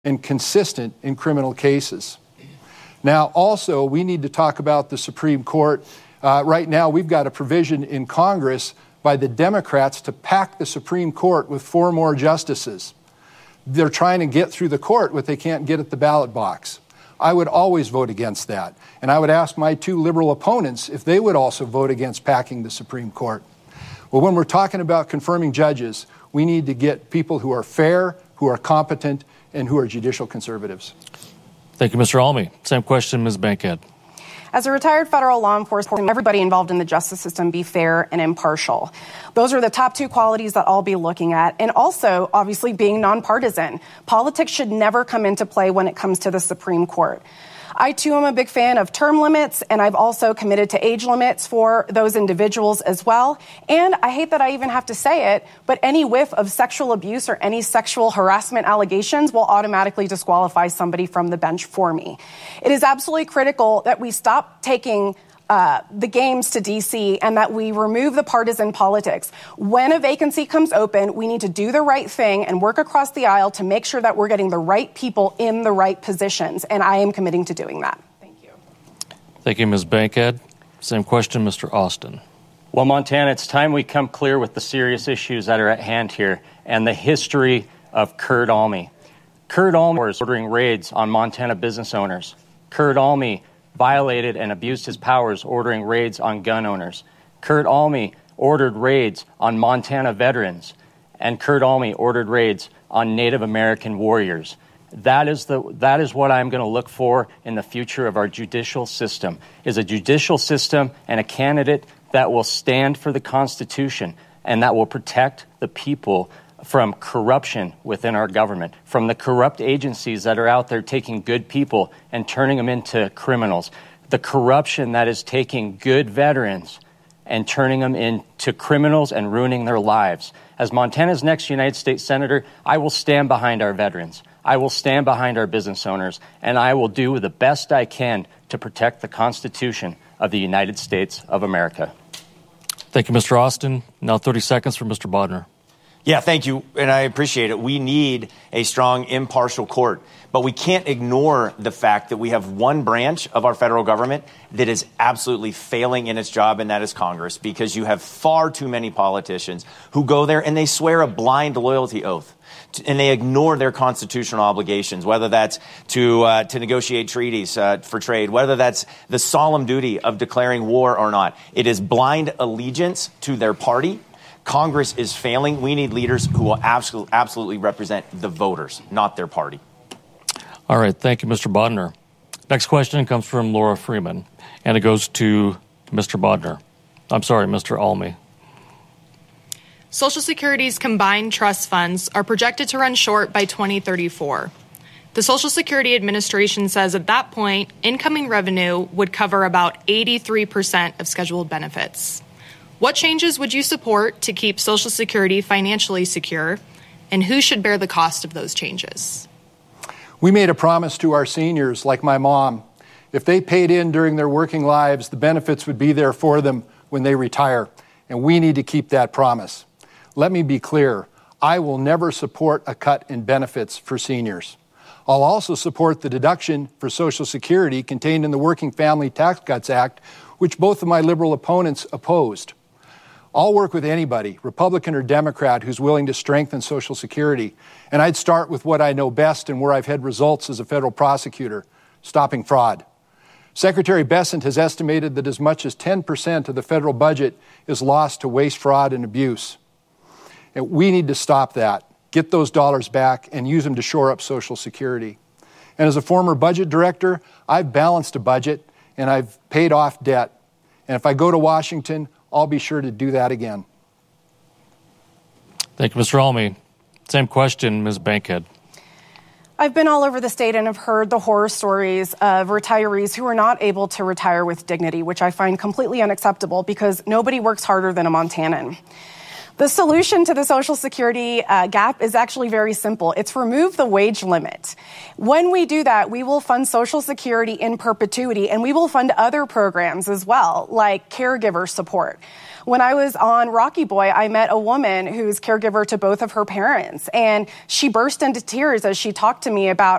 and consistent in criminal cases. Now, also, we need to talk about the Supreme Court. Right now, we've got a provision in Congress by the Democrats to pack the Supreme Court with 4 more justices. They're trying to get through the court what they can't get at the ballot box. I would always vote against that. And I would ask my 2 liberal opponents if they would also vote against packing the Supreme Court. Well, when we're talking about confirming judges, we need to get people who are fair, who are competent, and who are judicial conservatives. Thank you, Mr. Almy. Same question, Ms. Bankhead. As a retired federal law enforcement, everybody involved in the justice system be fair and impartial. Those are the top 2 qualities that I'll be looking at. And also, obviously, being nonpartisan. Politics should never come into play when it comes to the Supreme Court. I, too, am a big fan of term limits, and I've also committed to age limits for those individuals as well. And I hate that I even have to say it, but any whiff of sexual abuse or any sexual harassment allegations will automatically disqualify somebody from the bench for me. It is absolutely critical that we stop taking the games to D.C. and that we remove the partisan politics. When a vacancy comes open, we need to do the right thing and work across the aisle to make sure that we're getting the right people in the right positions, and I am committing to doing that. Thank you. Thank you, Ms. Bankhead. Same question, Mr. Austin. Well, Montana, it's time we come clear with the serious issues that are at hand here and the history of Kurt Almy. Kurt Almy was ordering raids on Montana business owners. Kurt Almy violated and abused his powers ordering raids on gun owners. Kurt Almy ordered raids on Montana veterans, and Kurt Almy ordered raids on Native American warriors. That is what I'm going to look for in the future of our judicial system, is a judicial system and a candidate that will stand for the Constitution and that will protect the people from corruption within our government, from the corrupt agencies that are out there taking good people and turning them into criminals, the corruption that is taking good veterans and turning them into criminals and ruining their lives. As Montana's next United States Senator, I will stand behind our veterans. I will stand behind our business owners, and I will do the best I can to protect the Constitution of the United States of America. Thank you, Mr. Austin. Now 30 seconds for Mr. Bodner. Yeah, thank you, and I appreciate it. We need a strong, impartial court, but we can't ignore the fact that we have one branch of our federal government that is absolutely failing in its job, and that is Congress, because you have far too many politicians who go there and they swear a blind loyalty oath, and they ignore their constitutional obligations, whether that's to negotiate treaties for trade, whether that's the solemn duty of declaring war or not. It is blind allegiance to their party. Congress is failing. We need leaders who will absolutely represent the voters, not their party. All right. Thank you, Mr. Bodner. Next question comes from Laura Freeman, and it goes to Mr. Bodner. I'm sorry, Mr. Almy. Social Security's combined trust funds are projected to run short by 2034. The Social Security Administration says at that point, incoming revenue would cover about 83% of scheduled benefits. What changes would you support to keep Social Security financially secure, and who should bear the cost of those changes? We made a promise to our seniors, like my mom. If they paid in during their working lives, the benefits would be there for them when they retire, and we need to keep that promise. Let me be clear, I will never support a cut in benefits for seniors. I'll also support the deduction for Social Security contained in the Working Family Tax Cuts Act, which both of my liberal opponents opposed. I'll work with anybody, Republican or Democrat, who's willing to strengthen Social Security. And I'd start with what I know best and where I've had results as a federal prosecutor, stopping fraud. Secretary Bessent has estimated that as much as 10% of the federal budget is lost to waste, fraud, and abuse. And we need to stop that, get those dollars back, and use them to shore up Social Security. And as a former budget director, I've balanced a budget and I've paid off debt. And if I go to Washington, I'll be sure to do that again. Thank you, Mr. Almy. Same question, Ms. Bankhead. I've been all over the state and have heard the horror stories of retirees who are not able to retire with dignity, which I find completely unacceptable because nobody works harder than a Montanan. The solution to the Social Security gap is actually very simple. It's remove the wage limit. When we do that, we will fund Social Security in perpetuity, and we will fund other programs as well, like caregiver support. When I was on Rocky Boy, I met a woman who's caregiver to both of her parents, and she burst into tears as she talked to me about